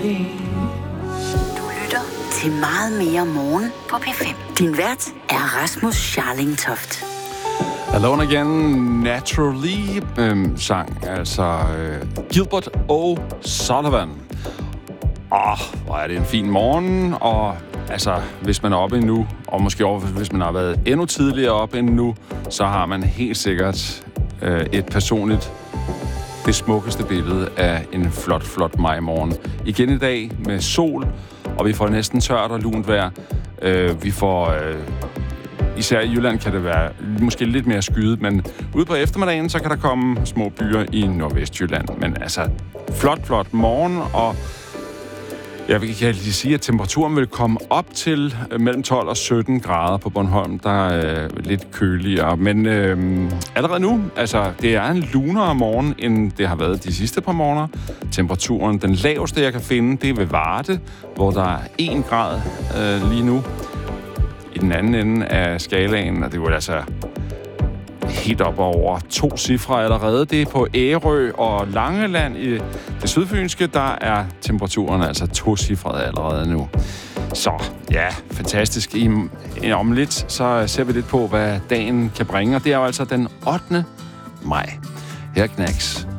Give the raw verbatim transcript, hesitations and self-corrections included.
Du lytter til Meget Mere Morgen på P fem. Din vært er Rasmus Scharlingtoft. Alone Again, Naturally, øhm, sang altså øh, Gilbert O'Sullivan. Åh, hvor er det en fin morgen, og altså, hvis man er oppe endnu, og måske også hvis man har været endnu tidligere oppe end nu, så har man helt sikkert øh, et personligt, det smukkeste billede af en flot, flot majmorgen. Igen i dag med sol, og vi får næsten tørt og lunt vejr. Øh, vi får... Øh, Især i Jylland kan det være måske lidt mere skyet, men ude på eftermiddagen, så kan der komme små byer i Nordvestjylland. Men altså, flot, flot morgen, og jeg vil ikke lige sige, at temperaturen vil komme op til mellem tolv og sytten grader på Bornholm. Der er øh, lidt køligere, men øh, allerede nu, altså, det er en lunere morgen, end det har været de sidste par morgener. Temperaturen, den laveste, jeg kan finde, det er ved Varde, hvor der er en grad øh, lige nu. I den anden ende af skalaen, og det er jo altså helt op over to cifre allerede. Det er på Ærø og Langeland i det sydfynske, der er temperaturen altså to cifre allerede nu. Så ja, fantastisk. I, om lidt, så ser vi lidt på, hvad dagen kan bringe, og det er jo altså den ottende maj. Her Knacks.